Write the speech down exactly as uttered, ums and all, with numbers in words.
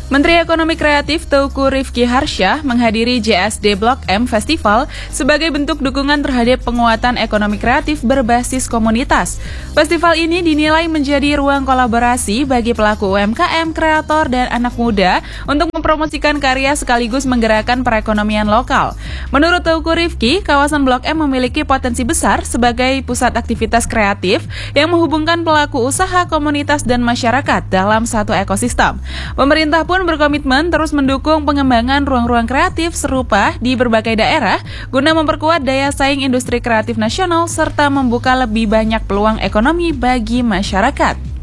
Menteri Ekonomi Kreatif Teuku Rifki Harsha menghadiri J S D Blok M Festival sebagai bentuk dukungan terhadap penguatan ekonomi kreatif berbasis komunitas. Festival ini dinilai menjadi ruang kolaborasi bagi pelaku U M K M, kreator, dan anak muda untuk mempromosikan karya sekaligus menggerakkan perekonomian lokal. Menurut Teuku Rifki, kawasan Blok M memiliki potensi besar sebagai pusat aktivitas kreatif yang menghubungkan pelaku usaha, komunitas, dan masyarakat dalam satu ekosistem. Pemerintah pun berkomitmen terus mendukung pengembangan ruang-ruang kreatif serupa di berbagai daerah guna memperkuat daya saing industri kreatif nasional serta membuka lebih banyak peluang ekonomi bagi masyarakat.